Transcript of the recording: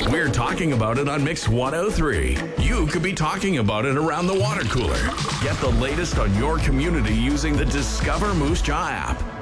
We're talking about it on Mix 103. You could be talking about it around the water cooler. Get the latest on your community using the Discover Moose Jaw app.